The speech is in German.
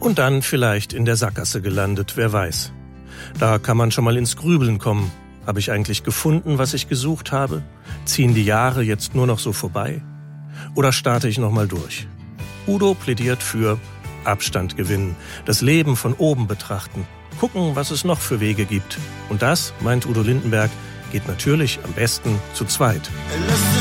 Und dann vielleicht in der Sackgasse gelandet, wer weiß. Da kann man schon mal ins Grübeln kommen. Habe ich eigentlich gefunden, was ich gesucht habe? Ziehen die Jahre jetzt nur noch so vorbei? Oder starte ich noch mal durch? Udo plädiert für Abstand gewinnen, das Leben von oben betrachten, gucken, was es noch für Wege gibt. Und das, meint Udo Lindenberg, geht natürlich am besten zu zweit. Lässt